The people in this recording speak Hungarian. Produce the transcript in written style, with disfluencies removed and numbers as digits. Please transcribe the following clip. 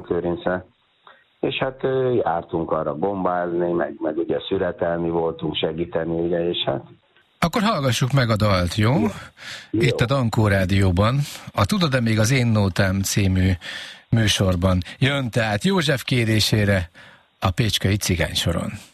Balaton-Kőrincre. És hát jártunk arra bombázni, meg ugye szüretelni voltunk, segíteni, ugye, és hát... Akkor hallgassuk meg a dalt, jó? Itt a Dankó Rádióban. A Tudod-e még az Én Nótám című műsorban jön tehát József kérésére a Pécskei Cigánysoron.